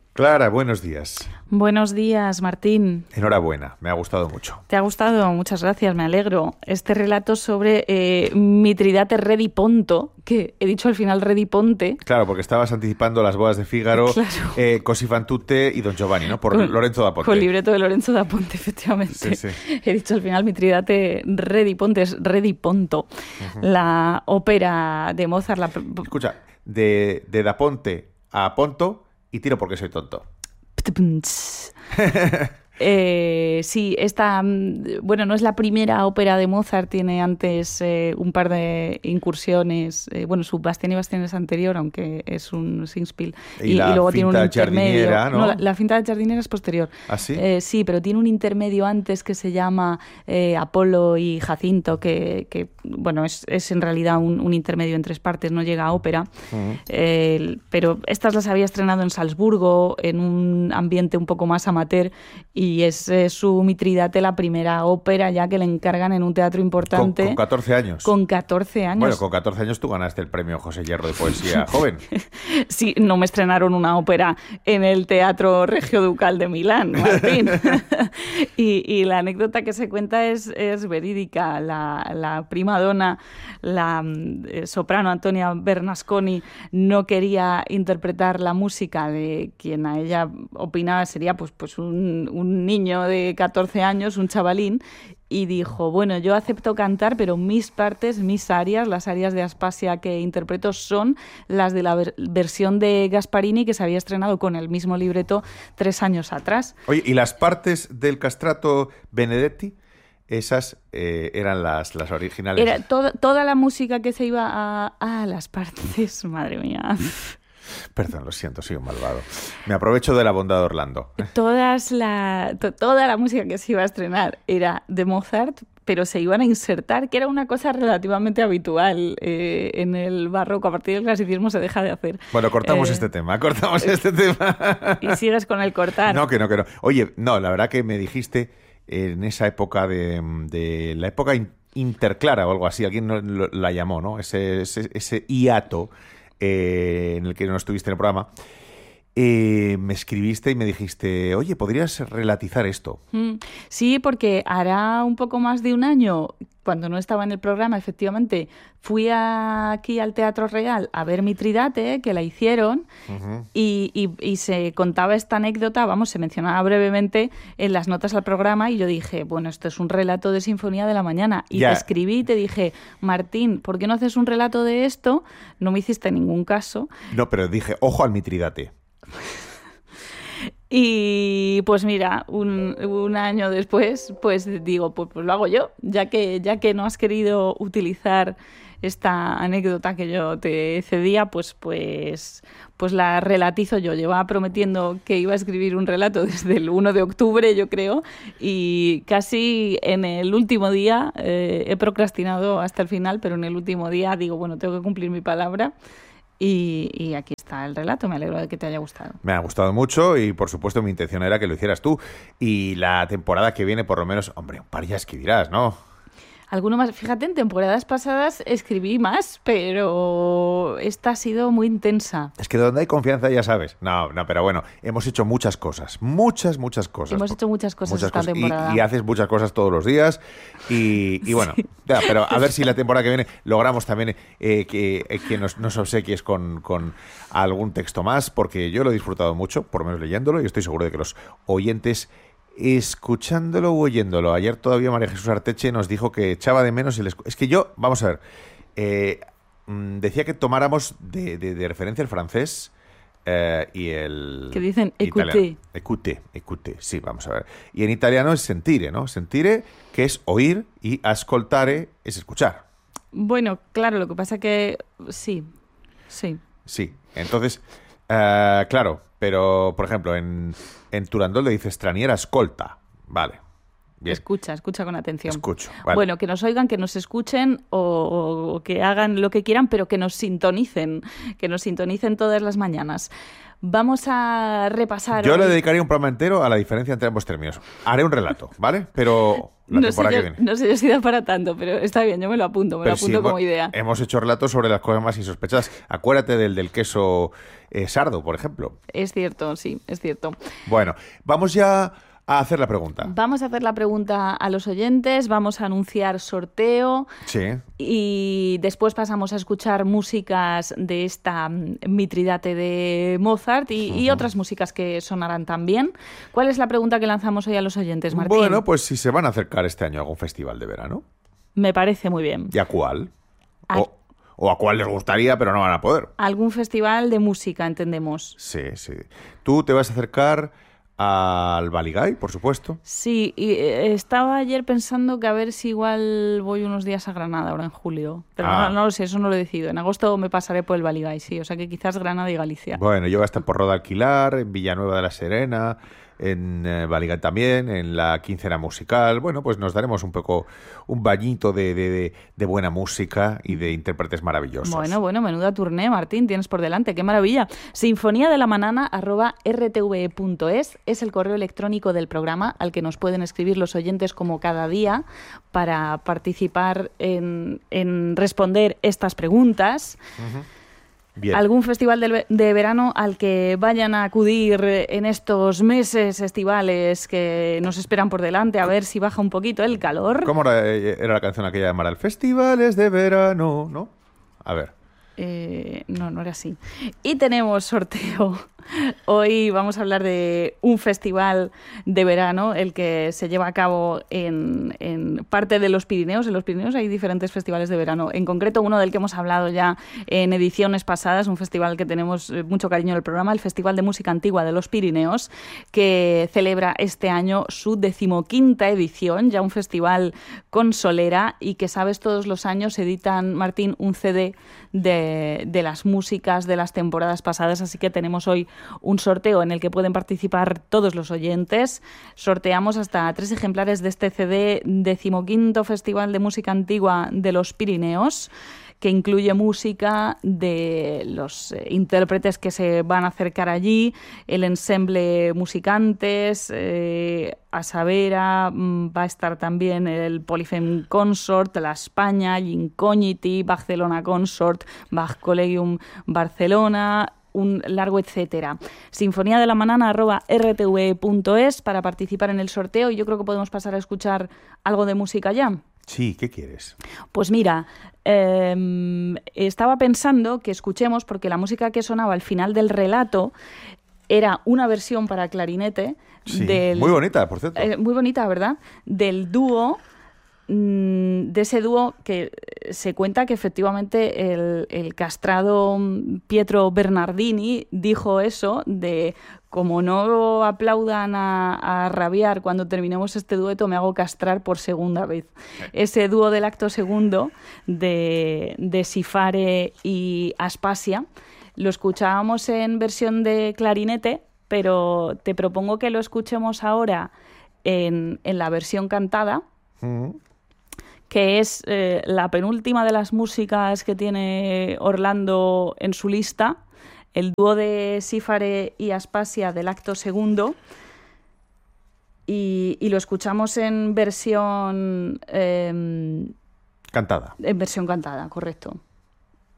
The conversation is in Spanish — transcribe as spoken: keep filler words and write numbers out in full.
Clara, buenos días. Buenos días, Martín. Enhorabuena, me ha gustado mucho. ¿Te ha gustado? Muchas gracias, me alegro. Este relato sobre eh, Mitridate Redi Ponto, que he dicho al final Redi Ponte. Claro, porque estabas anticipando las bodas de Fígaro, claro. eh, Così fan tutte y Don Giovanni, ¿no? Por con, Lorenzo da Ponte. Con libreto de Lorenzo da Ponte, efectivamente. Sí, sí. He dicho al final Mitridate Redi Ponte, es Redi Ponto, uh-huh. La ópera de Mozart. La... Escucha, de, de da Ponte a Ponto y tiro porque soy tonto. Eh, sí, esta, bueno, no es la primera ópera de Mozart, tiene antes eh, un par de incursiones, eh, bueno, su Bastien y Bastien es anterior, aunque es un Singspiel, y, y, la y luego tiene un intermedio. ¿no? No, la, la finta de Jardinera es posterior. ¿Ah, sí? Eh, sí, pero tiene un intermedio antes que se llama eh, Apolo y Jacinto, que, que bueno, es, es en realidad un, un intermedio en tres partes, no llega a ópera, uh-huh. eh, pero estas las había estrenado en Salzburgo, en un ambiente un poco más amateur, y Y es eh, su Mitridate la primera ópera ya que le encargan en un teatro importante. Con, con catorce años. Con catorce años. Bueno, con catorce años tú ganaste el premio José Hierro de Poesía Joven. Sí, no me estrenaron una ópera en el Teatro Regio Ducal de Milán, Martín. y, y la anécdota que se cuenta es, es verídica. La, la prima donna, la eh, soprano Antonia Bernasconi, no quería interpretar la música de quien a ella opinaba sería pues, pues un, un niño de catorce años, un chavalín, y dijo, bueno, yo acepto cantar, pero mis partes, mis arias, las arias de Aspasia que interpreto son las de la ver- versión de Gasparini que se había estrenado con el mismo libreto tres años atrás. Oye, ¿y las partes del castrato Benedetti? Esas eh, eran las, las originales. Era to- toda la música que se iba a... Ah, las partes, madre mía... Perdón, lo siento, soy un malvado. Me aprovecho de la bondad de Orlando. Todas la, to, toda la música que se iba a estrenar era de Mozart, pero se iban a insertar, que era una cosa relativamente habitual eh, en el barroco. A partir del clasicismo se deja de hacer. Bueno, cortamos eh, este tema, cortamos eh, este tema. Y sigues con el cortar. No, que no, que no. Oye, no, la verdad que me dijiste en esa época de, de la época interclara o algo así, alguien lo, lo, la llamó, ¿no? Ese, ese, ese hiato Eh, en el que no estuviste en el programa, eh, me escribiste y me dijiste, oye, ¿podrías relatizar esto? Mm, sí, porque hará un poco más de un año, cuando no estaba en el programa, efectivamente, fui a, aquí al Teatro Real a ver Mitridate, que la hicieron, uh-huh. y, y, y se contaba esta anécdota, vamos, se mencionaba brevemente en las notas al programa, y yo dije, bueno, esto es un relato de Sinfonía de la Mañana. Y yeah. te escribí y te dije, Martín, ¿por qué no haces un relato de esto? No me hiciste ningún caso. No, pero dije, ojo al Mitridate. Y pues mira, un, un año después, pues digo, pues, pues lo hago yo, ya que, ya que no has querido utilizar esta anécdota que yo te cedía, pues, pues, pues la relatizo yo. Llevaba prometiendo que iba a escribir un relato desde el uno de octubre, yo creo, y casi en el último día, eh, he procrastinado hasta el final, pero en el último día digo, bueno, tengo que cumplir mi palabra. Y, y aquí está el relato, me alegro de que te haya gustado. Me ha gustado mucho y por supuesto mi intención era que lo hicieras tú. Y la temporada que viene por lo menos, hombre, un par ya escribirás, ¿no? Alguno más, fíjate, en temporadas pasadas escribí más, pero esta ha sido muy intensa. Es que donde hay confianza ya sabes. No, no, pero bueno, hemos hecho muchas cosas, muchas, muchas cosas. Hemos hecho muchas cosas muchas esta cosas. temporada. Y, y haces muchas cosas todos los días y, y bueno, sí. ya, pero a ver si la temporada que viene logramos también eh, que, eh, que nos, nos obsequies con, con algún texto más, porque yo lo he disfrutado mucho, por lo menos leyéndolo, y estoy seguro de que los oyentes escuchándolo o oyéndolo. Ayer todavía María Jesús Arteche nos dijo que echaba de menos el... Escu- es que yo, vamos a ver, eh, decía que tomáramos de, de, de referencia el francés eh, y el... Que dicen écoutez. Écoutez, écoutez, sí, vamos a ver. Y en italiano es sentire, ¿no? Sentire, que es oír, y ascoltare es escuchar. Bueno, claro, lo que pasa que sí, sí. Sí, entonces, uh, claro, pero, por ejemplo, en, en Turandot le dice straniera ascolta. Vale. Bien. Escucha, escucha con atención. Escucho. Vale. Bueno, que nos oigan, que nos escuchen o, o que hagan lo que quieran, pero que nos sintonicen, que nos sintonicen todas las mañanas. Vamos a repasar... Yo hoy... le dedicaría un programa entero a la diferencia entre ambos términos. Haré un relato, ¿vale? Pero la no temporada sé yo, que viene. No sé yo si da para tanto, pero está bien, yo me lo apunto, me pero lo apunto si como hemos, idea. Hemos hecho relatos sobre las cosas más insospechadas. Acuérdate del, del queso eh, sardo, por ejemplo. Es cierto, sí, es cierto. Bueno, vamos ya... a hacer la pregunta. Vamos a hacer la pregunta a los oyentes, vamos a anunciar sorteo sí. y después pasamos a escuchar músicas de esta Mitridate de Mozart y, uh-huh. y otras músicas que sonarán también. ¿Cuál es la pregunta que lanzamos hoy a los oyentes, Martín? Bueno, pues si se van a acercar este año a algún festival de verano. Me parece muy bien. ¿Y a cuál? A... O, o a cuál les gustaría, pero no van a poder. Algún festival de música, entendemos. Sí, sí. Tú te vas a acercar... al Baligay, por supuesto. Sí, y estaba ayer pensando que a ver si igual voy unos días a Granada ahora en julio. Pero ah. no, no lo sé, eso no lo he decidido. En agosto me pasaré por el Baligay, sí. O sea que quizás Granada y Galicia. Bueno, yo voy a estar por Roda Alquilar, en Villanueva de la Serena, en eh, Baligay también, en la quincena musical. Bueno, pues nos daremos un poco un bañito de, de, de, de buena música y de intérpretes maravillosos. Bueno, bueno, menuda turné, Martín, tienes por delante, qué maravilla. Sinfonía de la Manana arroba r t v e punto es es el correo electrónico del programa al que nos pueden escribir los oyentes como cada día para participar en, en responder estas preguntas. Uh-huh. Bien. ¿Algún festival de, de verano al que vayan a acudir en estos meses estivales que nos esperan por delante, a ver si baja un poquito el calor? ¿Cómo era, era la canción aquella llamada? Festivales de verano, ¿no? A ver. Eh, no, no era así. Y tenemos sorteo. Hoy vamos a hablar de un festival de verano, el que se lleva a cabo en, en parte de los Pirineos. En los Pirineos hay diferentes festivales de verano. En concreto, uno del que hemos hablado ya en ediciones pasadas, un festival que tenemos mucho cariño en el programa, el Festival de Música Antigua de los Pirineos, que celebra este año su decimoquinta edición, ya un festival con solera y que, sabes, todos los años editan, Martín, un ce de de, de las músicas de las temporadas pasadas, así que tenemos hoy un sorteo en el que pueden participar todos los oyentes. Sorteamos hasta tres ejemplares de este ce de decimoquinto Festival de Música Antigua de los Pirineos, que incluye música de los eh, intérpretes que se van a acercar allí, el ensemble Musicantes, eh, Asavera, va a estar también el Polypheme Consort, la España, Incogniti, Barcelona Consort, Bach Collegium Barcelona, un largo etcétera. Sinfonía de la Manana arroba r t v e punto es para participar en el sorteo, y yo creo que podemos pasar a escuchar algo de música ya. Sí, ¿qué quieres? Pues mira, eh, estaba pensando que escuchemos, porque la música que sonaba al final del relato era una versión para clarinete. Sí, del, muy bonita, por cierto. Eh, muy bonita, ¿verdad? Del dúo, de ese dúo que se cuenta que efectivamente el, el castrado Pietro Bernardini dijo eso de: como no aplaudan a, a rabiar cuando terminemos este dueto, me hago castrar por segunda vez. Ese dúo del acto segundo de, de Sifare y Aspasia lo escuchábamos en versión de clarinete, pero te propongo que lo escuchemos ahora en, en la versión cantada, uh-huh. que es eh, la penúltima de las músicas que tiene Orlando en su lista, el dúo de Sifare y Aspasia del acto segundo, y, y lo escuchamos en versión... Eh, cantada. En versión cantada, correcto.